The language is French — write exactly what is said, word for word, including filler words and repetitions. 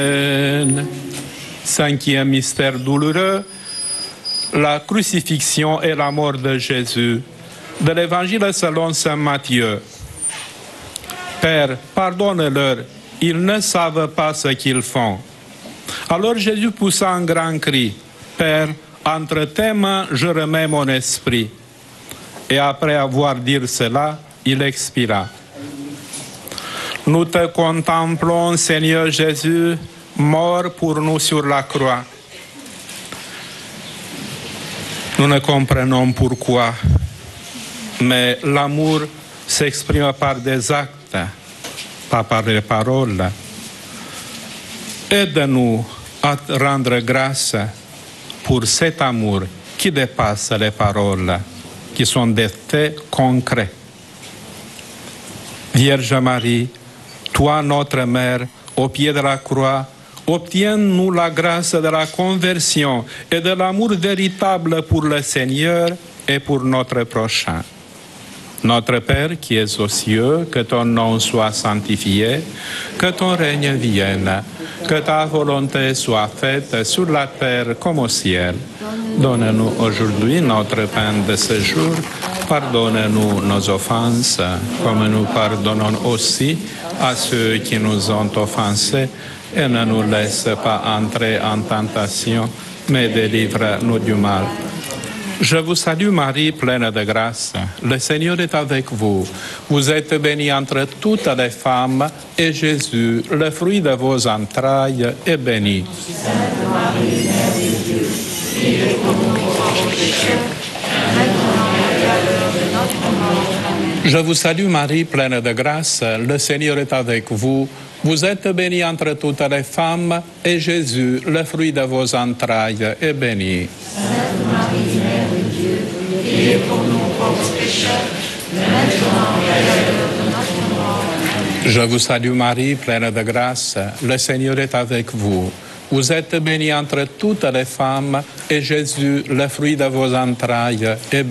Cinquième mystère douloureux, la crucifixion et la mort de Jésus. De l'Évangile selon saint Matthieu. Père, pardonne-leur, ils ne savent pas ce qu'ils font. Alors Jésus poussa un grand cri. Père, entre tes mains, je remets mon esprit. Et après avoir dit cela, il expira. Nous te contemplons, Seigneur Jésus, mort pour nous sur la croix. Nous ne comprenons pourquoi, mais l'amour s'exprime par des actes, pas par les paroles. Aide-nous à rendre grâce pour cet amour qui dépasse les paroles, qui sont des faits concrets. Vierge Marie, toi notre Mère, au pied de la croix, obtiens-nous la grâce de la conversion et de l'amour véritable pour le Seigneur et pour notre prochain. Notre Père qui es aux cieux, que ton nom soit sanctifié, que ton règne vienne, que ta volonté soit faite sur la terre comme au ciel. Donne-nous aujourd'hui notre pain de ce jour. Pardonne-nous nos offenses, comme nous pardonnons aussi à ceux qui nous ont offensés. Et ne nous laisse pas entrer en tentation, mais délivre-nous du mal. Je vous salue Marie, pleine de grâce. Le Seigneur est avec vous. Vous êtes bénie entre toutes les femmes, et Jésus, le fruit de vos entrailles, est béni. Sainte Marie, Mère de Dieu, priez pour nous pauvres pécheurs, maintenant et à l'heure de notre mort. Amen. Je vous salue Marie, pleine de grâce. Le Seigneur est avec vous. Vous êtes bénie entre toutes les femmes, et Jésus, le fruit de vos entrailles, est béni. Sainte Marie, Mère de Dieu, priez pour nous pauvres pécheurs, maintenant et à l'heure de notre mort. Amen. Je vous salue Marie, pleine de grâce. Le Seigneur est avec vous. Vous êtes bénie entre toutes les femmes, et Jésus, le fruit de vos entrailles, est béni.